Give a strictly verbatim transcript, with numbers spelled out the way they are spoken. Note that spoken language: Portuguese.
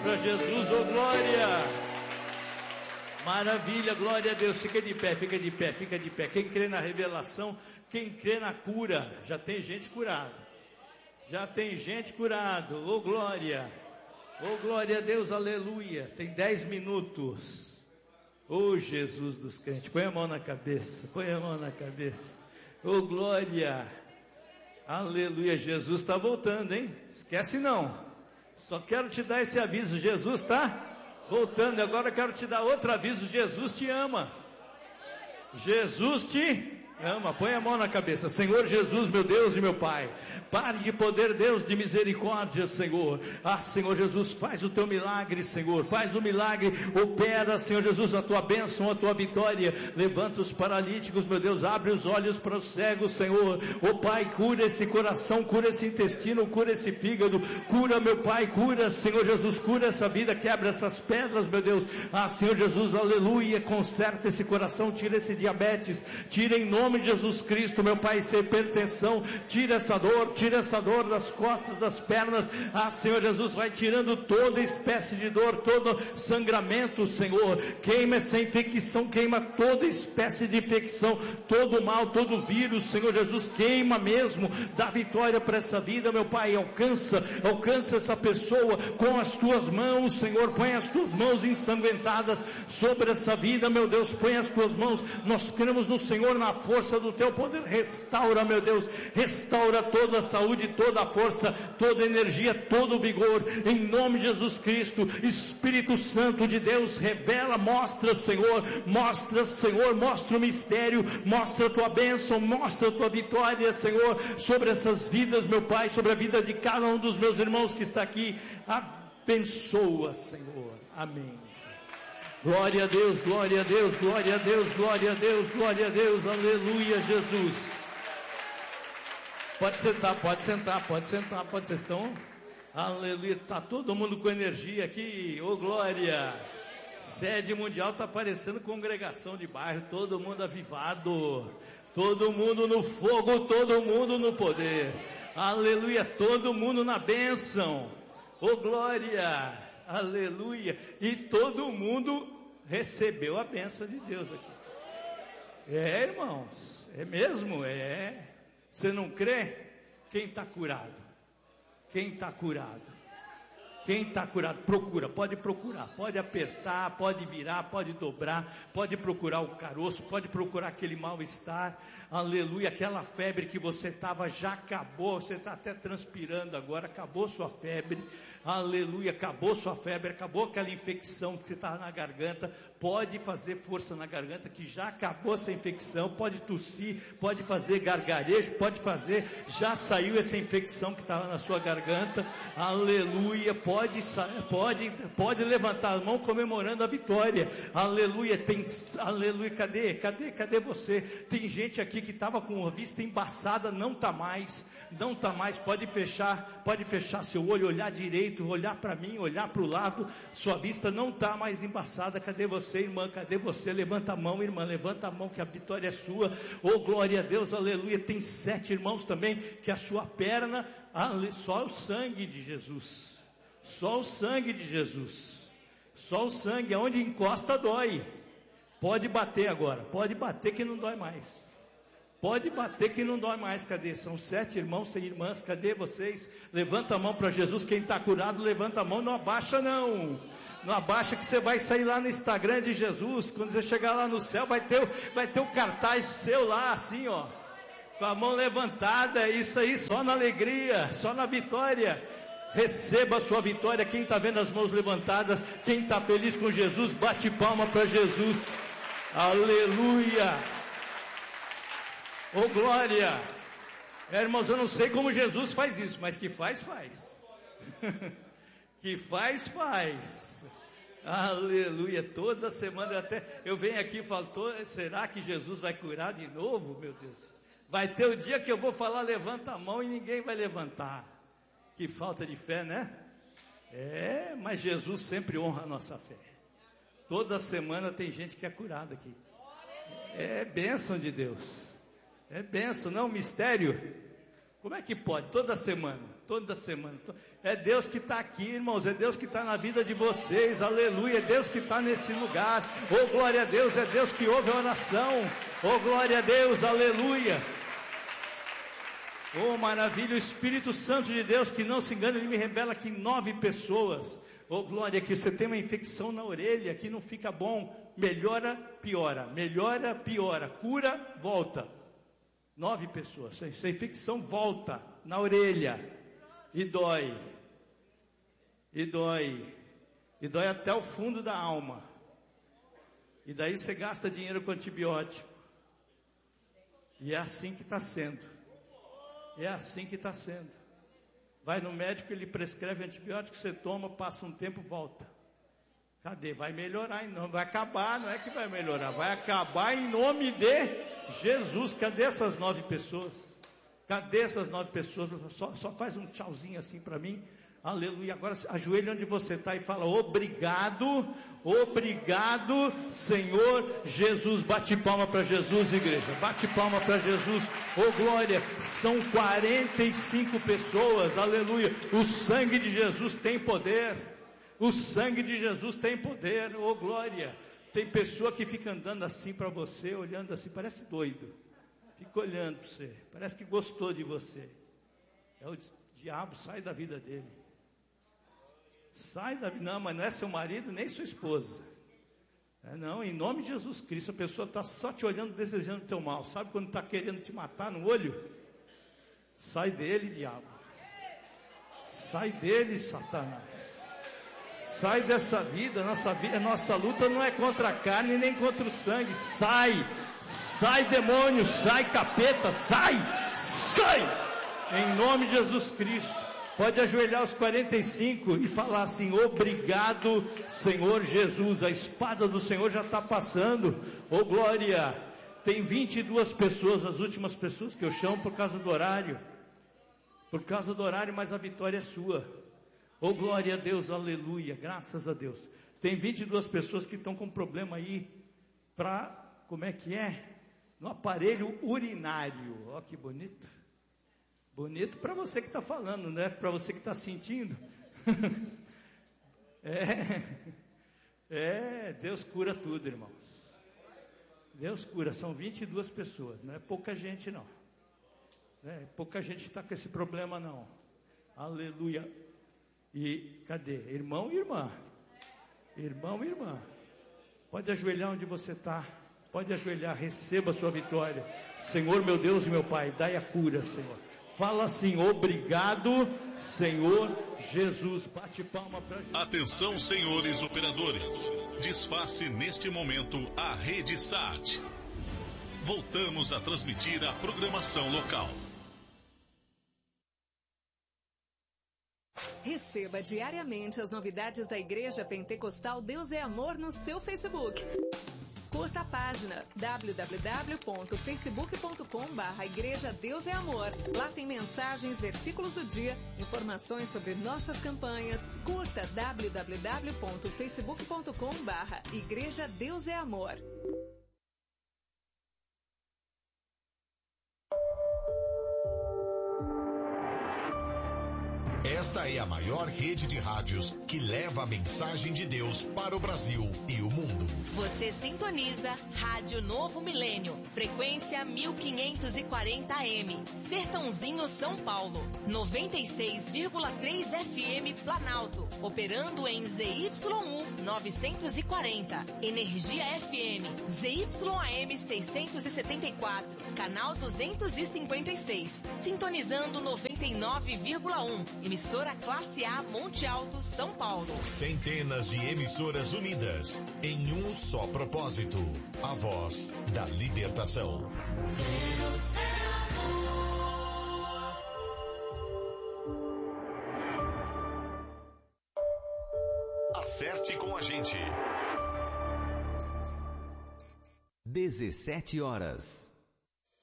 para Jesus, ô glória. Maravilha, glória a Deus. Fica de pé, fica de pé, fica de pé. Quem crê na revelação, quem crê na cura, já tem gente curada. Já tem gente curada, ô glória. Ô glória a Deus, aleluia. Tem dez minutos. Ô Jesus dos crentes, põe a mão na cabeça, põe a mão na cabeça. Ô glória. Aleluia, Jesus está voltando, hein? Esquece não. Só quero te dar esse aviso, Jesus está voltando. Agora quero te dar outro aviso, Jesus te ama. Jesus te ama. Põe a mão na cabeça. Senhor Jesus, meu Deus e meu Pai, pare de poder, Deus de misericórdia, Senhor. Ah, Senhor Jesus, faz o teu milagre, Senhor. Faz o milagre, opera, Senhor Jesus, a tua bênção, a tua vitória. Levanta os paralíticos, meu Deus, abre os olhos para os cegos, Senhor. Oh Pai, cura esse coração, cura esse intestino, cura esse fígado, cura, meu Pai, cura, Senhor Jesus, cura essa vida, quebra essas pedras, meu Deus. Ah, Senhor Jesus, aleluia, conserta esse coração, tira esse diabetes, tira em nome Em nome de Jesus Cristo, meu Pai, essa hipertensão, tira essa dor, tira essa dor das costas, das pernas. Ah, Senhor Jesus, vai tirando toda espécie de dor, todo sangramento, Senhor. Queima essa infecção, queima toda espécie de infecção, todo mal, todo vírus, Senhor Jesus, queima mesmo. Dá vitória para essa vida, meu Pai. Alcança, alcança essa pessoa com as tuas mãos, Senhor. Põe as tuas mãos ensanguentadas sobre essa vida, meu Deus. Põe as tuas mãos. Nós cremos no Senhor, na força força do teu poder. Restaura, meu Deus, restaura toda a saúde, toda a força, toda a energia, todo o vigor, em nome de Jesus Cristo. Espírito Santo de Deus, revela, mostra, Senhor, mostra, Senhor, mostra o mistério, mostra a tua bênção, mostra a tua vitória, Senhor, sobre essas vidas, meu Pai, sobre a vida de cada um dos meus irmãos que está aqui. Abençoa, Senhor, amém. Glória a Deus, glória a Deus, glória a Deus, glória a Deus, glória a Deus, aleluia, Jesus. Pode sentar, pode sentar, pode sentar, pode, vocês estão? Aleluia, está todo mundo com energia aqui, ô glória. Sede mundial está parecendo congregação de bairro, todo mundo avivado, todo mundo no fogo, todo mundo no poder, aleluia, todo mundo na bênção, ô glória, aleluia, e todo mundo recebeu a bênção de Deus aqui. É, irmãos, é mesmo, é. Você não crê? Quem está curado? Quem está curado? Quem está curado, procura, pode procurar, pode apertar, pode virar, pode dobrar, pode procurar o caroço, pode procurar aquele mal-estar, aleluia, aquela febre que você estava já acabou, você está até transpirando agora, acabou sua febre, aleluia, acabou sua febre, acabou aquela infecção que você estava na garganta, pode fazer força na garganta que já acabou essa infecção, pode tossir, pode fazer gargarejo, pode fazer, já saiu essa infecção que estava na sua garganta, aleluia, pode Pode, pode, pode levantar a mão comemorando a vitória, aleluia, tem, aleluia, cadê, cadê, cadê você? Tem gente aqui que estava com a vista embaçada, não está mais, não está mais, pode fechar, pode fechar seu olho, olhar direito, olhar para mim, olhar para o lado, sua vista não está mais embaçada, cadê você, irmã, cadê você? Levanta a mão, irmã, levanta a mão que a vitória é sua, oh glória a Deus, aleluia, tem sete irmãos também, que a sua perna, só o sangue de Jesus, só o sangue de Jesus, só o sangue, aonde encosta dói, pode bater agora, pode bater que não dói mais, pode bater que não dói mais, cadê? São sete irmãos, seis irmãs, cadê vocês? Levanta a mão para Jesus, quem está curado, levanta a mão, não abaixa não, não abaixa que você vai sair lá no Instagram de Jesus, quando você chegar lá no céu, vai ter, vai ter o cartaz seu lá, assim ó, com a mão levantada, é isso aí, só na alegria, só na vitória. Receba a sua vitória. Quem está vendo as mãos levantadas, quem está feliz com Jesus, bate palma para Jesus, aleluia, oh glória. É, irmãos, eu não sei como Jesus faz isso, mas que faz, faz. Que faz, faz. Aleluia, toda semana eu até, eu venho aqui e falo, será que Jesus vai curar de novo, meu Deus? Vai ter o dia que eu vou falar, levanta a mão e ninguém vai levantar. Que falta de fé, né? É, mas Jesus sempre honra a nossa fé. Toda semana tem gente que é curada aqui. É bênção de Deus. É bênção, não mistério. Como é que pode? Toda semana, toda semana. É Deus que está aqui, irmãos, é Deus que está na vida de vocês, aleluia, é Deus que está nesse lugar. Oh, glória a Deus, é Deus que ouve a oração. Oh, glória a Deus, aleluia. Oh, maravilha, o Espírito Santo de Deus, que não se engana, ele me revela que nove pessoas, oh, glória, que você tem uma infecção na orelha, que não fica bom, melhora, piora, melhora, piora, cura, volta. Nove pessoas, essa infecção volta na orelha, e dói, e dói, e dói até o fundo da alma, e daí você gasta dinheiro com antibiótico, e é assim que está sendo, é assim que está sendo, vai no médico, ele prescreve antibiótico, você toma, passa um tempo, volta, cadê? Vai melhorar, não vai acabar, não é que vai melhorar, vai acabar em nome de Jesus. Cadê essas nove pessoas? Cadê essas nove pessoas? Só, só faz um tchauzinho assim para mim. Aleluia. Agora ajoelha onde você está e fala: obrigado, obrigado, Senhor Jesus. Bate palma para Jesus, igreja. Bate palma para Jesus. Oh, glória. São quarenta e cinco pessoas. Aleluia. O sangue de Jesus tem poder. O sangue de Jesus tem poder. Oh, glória. Tem pessoa que fica andando assim para você, olhando assim, parece doido. Fica olhando para você, parece que gostou de você. É o diabo, sai da vida dele. Sai da vida, não, mas não é seu marido nem sua esposa. É, não, em nome de Jesus Cristo, a pessoa está só te olhando, desejando o teu mal. Sabe quando está querendo te matar no olho? Sai dele, diabo. Sai dele, Satanás. Sai dessa vida, nossa vida, nossa luta não é contra a carne nem contra o sangue. Sai, sai demônio, sai capeta, sai, sai, em nome de Jesus Cristo. Pode ajoelhar os quarenta e cinco e falar assim: obrigado, Senhor Jesus. A espada do Senhor já está passando. Oh, glória. Tem vinte e duas pessoas, as últimas pessoas que eu chamo por causa do horário, por causa do horário, mas a vitória é sua. Oh, glória a Deus, aleluia, graças a Deus. Tem vinte e duas pessoas que estão com problema aí, para, como é que é? No aparelho urinário. Ó, que bonito. Bonito para você que está falando, né? Para você que está sentindo. é, é, Deus cura tudo, irmãos. Deus cura, são vinte e duas pessoas, não é pouca gente não. É, pouca gente está com esse problema não. Aleluia. E cadê? Irmão e irmã. Irmão e irmã. Pode ajoelhar onde você está. Pode ajoelhar, receba a sua vitória. Senhor, meu Deus e meu Pai, dai a cura, Senhor. Fala assim: obrigado, Senhor Jesus. Bate palma para Jesus. Atenção, senhores operadores. Desface neste momento a Rede Sat. Voltamos a transmitir a programação local. Receba diariamente as novidades da Igreja Pentecostal Deus é Amor no seu Facebook. Curta a página w w w ponto facebook ponto com barra Igreja Deus é Amor. Lá tem mensagens, versículos do dia, informações sobre nossas campanhas. Curta w w w ponto facebook ponto com barra Igreja Deus é Amor. Esta é a maior rede de rádios que leva a mensagem de Deus para o Brasil e o mundo. Você sintoniza Rádio Novo Milênio, frequência mil quinhentos e quarenta A M, Sertãozinho, São Paulo, noventa e seis vírgula três F M Planalto, operando em Z Y U novecentos e quarenta, Energia F M, Z Y A M seiscentos e setenta e quatro, canal duzentos e cinquenta e seis, sintonizando noventa e nove vírgula um, emissora Classe A Monte Alto, São Paulo. Centenas de emissoras unidas em um só propósito: a voz da libertação. Deus é amor. Acerte com a gente. dezessete horas